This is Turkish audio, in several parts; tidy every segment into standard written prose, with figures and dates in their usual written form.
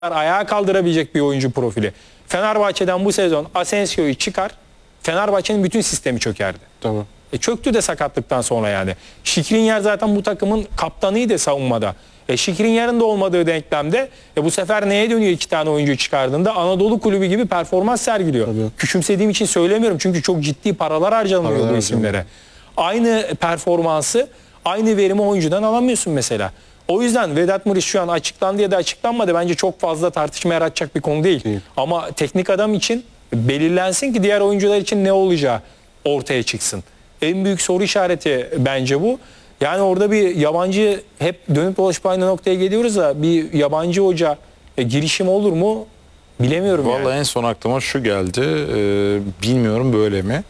ayağa kaldırabilecek bir oyuncu profili. Fenerbahçe'den bu sezon Asensio'yu çıkar, Fenerbahçe'nin bütün sistemi çökerdi. Tamam. Çöktü de sakatlıktan sonra yani. Skriniar zaten bu takımın kaptanıydı savunmada. Skriniar'ın da olmadığı denklemde bu sefer neye dönüyor iki tane oyuncu çıkardığında? Anadolu kulübü gibi performans sergiliyor. Tabii. Küçümsediğim için söylemiyorum çünkü çok ciddi paralar harcanıyor bu isimlere. Aynı performansı, aynı verimi oyuncudan alamıyorsun mesela. O yüzden Vedat Muriç şu an açıklandı ya da açıklanmadı bence çok fazla tartışma yaratacak bir konu değil. Ama teknik adam için belirlensin ki diğer oyuncular için ne olacağı ortaya çıksın. En büyük soru işareti bence bu. Yani orada bir yabancı, hep dönüp dolaşıp aynı noktaya geliyoruz da, bir yabancı hoca girişim olur mu bilemiyorum. Vallahi yani. en son aklıma şu geldi. Bilmiyorum böyle mi?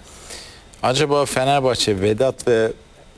Acaba Fenerbahçe Vedat ve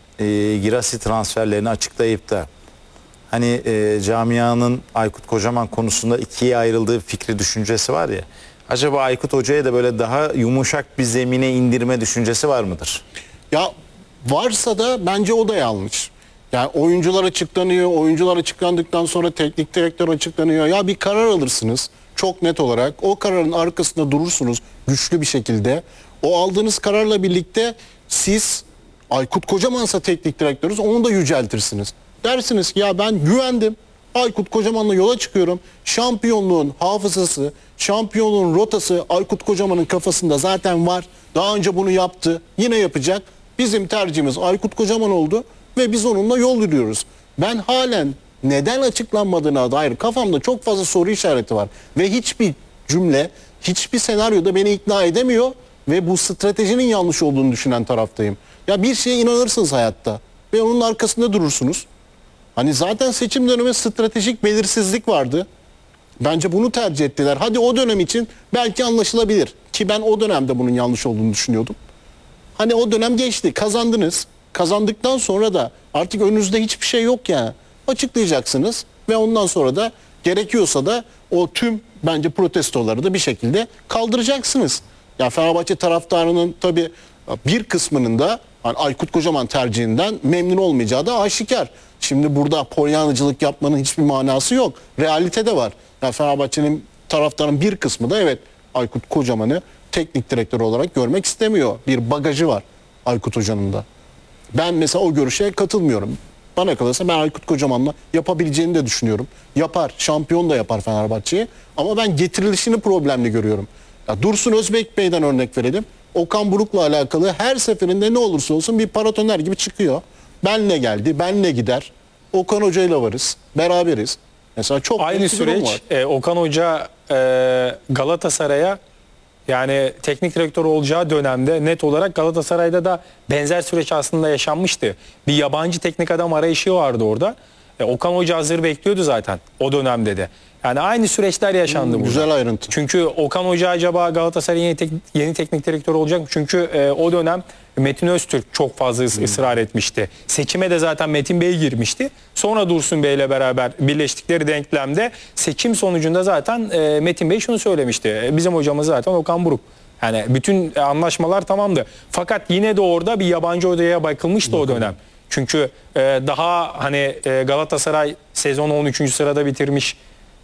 Girassi transferlerini açıklayıp da hani camianın Aykut Kocaman konusunda ikiye ayrıldığı fikri, düşüncesi var ya. Acaba Aykut Hoca'ya da böyle daha yumuşak bir zemine indirme düşüncesi var mıdır? Ya varsa da bence o da yanlış. Yani oyuncular açıklanıyor. Oyuncular açıklandıktan sonra teknik direktör açıklanıyor. Ya bir karar alırsınız çok net olarak. O kararın arkasında durursunuz güçlü bir şekilde. O aldığınız kararla birlikte siz, Aykut Kocaman'sa teknik direktörünüz, onu da yüceltirsiniz. Dersiniz ki ya ben güvendim. Aykut Kocaman'la yola çıkıyorum. Şampiyonluğun hafızası, şampiyonluğun rotası Aykut Kocaman'ın kafasında zaten var. Daha önce bunu yaptı. Yine yapacak. Bizim tercihimiz Aykut Kocaman oldu ve biz onunla yol yürüyoruz. Ben halen neden açıklanmadığına dair kafamda çok fazla soru işareti var. Ve hiçbir cümle, hiçbir senaryoda beni ikna edemiyor ve bu stratejinin yanlış olduğunu düşünen taraftayım. Ya bir şeye inanırsınız hayatta ve onun arkasında durursunuz. Hani zaten seçim dönemi stratejik belirsizlik vardı. Bence bunu tercih ettiler. Hadi o dönem için belki anlaşılabilir. Ki ben o dönemde bunun yanlış olduğunu düşünüyordum. Hani o dönem geçti. Kazandınız. Kazandıktan sonra da artık önünüzde hiçbir şey yok ya. Açıklayacaksınız ve ondan sonra da gerekiyorsa da o tüm bence protestoları da bir şekilde kaldıracaksınız. Ya Fenerbahçe taraftarının tabii bir kısmının da hani Aykut Kocaman tercihinden memnun olmayacağı da aşikar. Şimdi burada polyanacılık yapmanın hiçbir manası yok. Realite de var. Yani Fenerbahçe'nin taraftarın bir kısmı da evet Aykut Kocaman'ı teknik direktör olarak görmek istemiyor. Bir bagajı var Aykut Hoca'nın da. Ben mesela o görüşe katılmıyorum. Bana kalırsa ben Aykut Kocaman'la yapabileceğini de düşünüyorum. Yapar, şampiyon da yapar Fenerbahçe'yi. Ama ben getirilişini problemli görüyorum. Ya Dursun Özbek Bey'den örnek verelim. Okan Buruk'la alakalı her seferinde ne olursa olsun bir paratoner gibi çıkıyor. Benle geldi, benle gider. Okan Hoca'yla varız, beraberiz. Mesela çok aynı süreç Okan Hoca Galatasaray'a, yani teknik direktör olacağı dönemde net olarak Galatasaray'da da benzer süreç aslında yaşanmıştı. Bir yabancı teknik adam arayışı vardı orada. Okan Hoca hazır bekliyordu zaten o dönemde de. Yani aynı süreçler yaşandı burada. Güzel ayrıntı. Çünkü Okan Hoca acaba Galatasaray'ın yeni teknik direktör olacak mı? Çünkü o dönem Metin Öztürk çok fazla ısrar etmişti. Seçime de zaten Metin Bey girmişti. Sonra Dursun Bey ile beraber birleştikleri denklemde seçim sonucunda zaten Metin Bey şunu söylemişti. Bizim hocamız zaten Okan Buruk. Yani bütün anlaşmalar tamamdı. Fakat yine de orada bir yabancı hocaya bakılmıştı o dönem. Çünkü daha hani Galatasaray sezonu 13. sırada bitirmiş.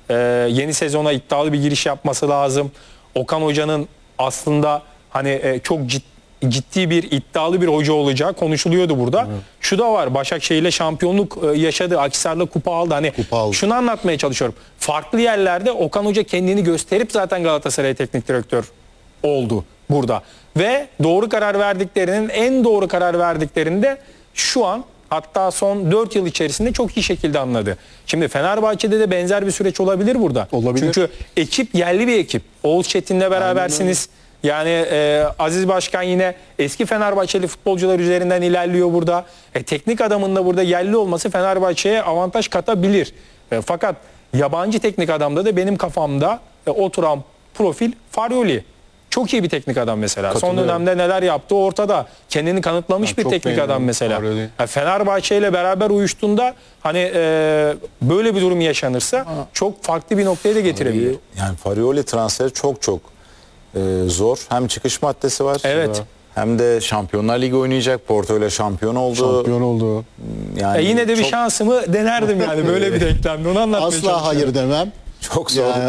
Yeni sezona iddialı bir giriş yapması lazım. Okan Hoca'nın aslında hani çok ciddi bir iddialı bir hoca olacağı konuşuluyordu burada. Evet. Şu da var, Başakşehir'le şampiyonluk yaşadı. Akhisar'la kupa aldı. Hani şunu anlatmaya çalışıyorum. Farklı yerlerde Okan Hoca kendini gösterip zaten Galatasaray teknik direktör oldu burada. Ve doğru karar verdiklerinin, en doğru karar verdiklerinde şu an, hatta son 4 yıl içerisinde çok iyi şekilde anladı. Şimdi Fenerbahçe'de de benzer bir süreç olabilir burada. Olabilir. Çünkü ekip yerli bir ekip. Oğuz Çetin'le berabersiniz. Yani Aziz Başkan yine eski Fenerbahçeli futbolcular üzerinden ilerliyor burada. Teknik adamın da burada yerli olması Fenerbahçe'ye avantaj katabilir. Fakat yabancı teknik adamda da benim kafamda oturan profil Farioli. Çok iyi bir teknik adam mesela. Son dönemde neler yaptı ortada. Kendini kanıtlamış bir teknik adam mesela. Fenerbahçe ile beraber uyuştuğunda hani böyle bir durum yaşanırsa çok farklı bir noktaya da getirebilir. Yani Farioli transferi çok zor. Hem çıkış maddesi var. Evet. Hem de Şampiyonlar Ligi oynayacak. Porto ile şampiyon oldu. Yani yine de bir şansımı denerdim yani böyle bir denklemde. Onu anlatmaya asla hayır demem. Çok zor. Ya,